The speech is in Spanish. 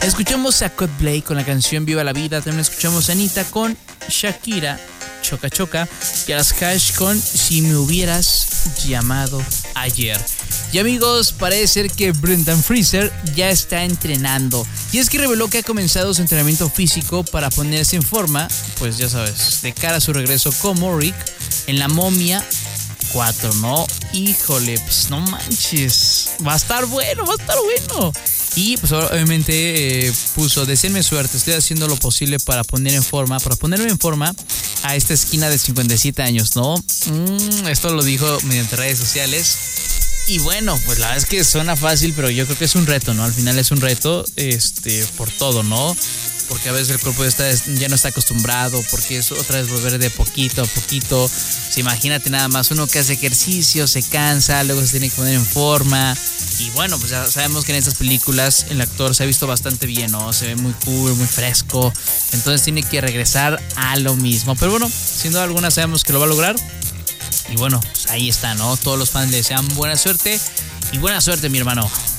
Escuchamos a Coldplay con la canción Viva la Vida. También escuchamos a Anita con Shakira, Choca Choca, y a las Hash con Si me hubieras llamado ayer. Y amigos, parece ser que Brendan Fraser ya está entrenando. Y es que reveló que ha comenzado su entrenamiento físico para ponerse en forma, pues ya sabes, de cara a su regreso como Rick en La Momia 4, ¿no? Híjole, pues no manches. Va a estar bueno. Y pues obviamente puso, deseenme suerte, estoy haciendo lo posible para ponerme en forma a esta esquina de 57 años, ¿no? Esto lo dijo mediante redes sociales. Y bueno, pues la verdad es que suena fácil, pero yo creo que es un reto, ¿no? Al final es un reto, por todo, ¿no? Porque a veces el cuerpo ya no está acostumbrado, porque es otra vez volver de poquito a poquito. Pues imagínate nada más, uno que hace ejercicio, se cansa, luego se tiene que poner en forma. Y bueno, pues ya sabemos que en estas películas el actor se ha visto bastante bien, ¿no? Se ve muy cool, muy fresco. Entonces tiene que regresar a lo mismo. Pero bueno, sin duda alguna sabemos que lo va a lograr. Y bueno, pues ahí está, ¿no? Todos los fans le desean buena suerte. Y buena suerte, mi hermano.